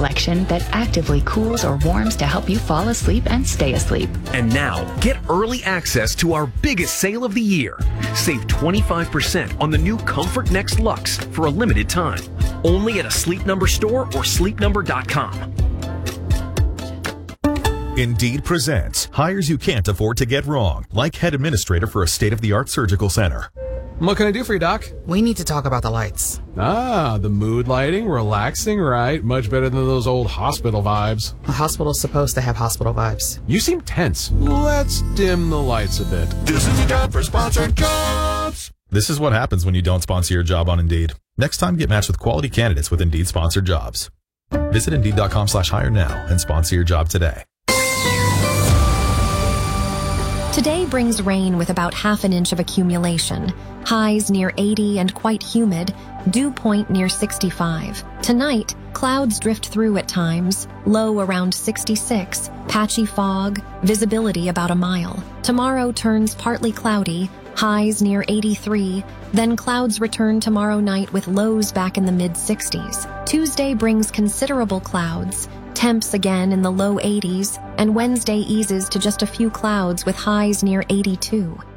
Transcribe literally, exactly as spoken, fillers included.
collection that actively cools or warms to help you fall asleep and stay asleep. And now, get early access to our biggest sale of the year. Save twenty-five percent on the new Comfort Next Luxe for a limited time. Only at a Sleep Number store or sleep number dot com. Indeed presents hires you can't afford to get wrong, like head administrator for a state-of-the-art surgical center. What can I do for you, Doc? We need to talk about the lights. Ah, the mood lighting, relaxing, right? Much better than those old hospital vibes. A hospital's supposed to have hospital vibes. You seem tense. Let's dim the lights a bit. This is your job for sponsored jobs. This is what happens when you don't sponsor your job on Indeed. Next time, get matched with quality candidates with Indeed sponsored jobs. Visit Indeed.com slash hire now and sponsor your job today. Today brings rain with about half an inch of accumulation. Highs near eighty and quite humid. Dew point near sixty-five. Tonight, clouds drift through at times. Low around sixty-six. Patchy fog. Visibility about a mile. Tomorrow turns partly cloudy. Highs near eighty-three. Then clouds return tomorrow night with lows back in the mid sixties. Tuesday brings considerable clouds. Temps again in the low eighties, and Wednesday eases to just a few clouds with highs near eighty-two.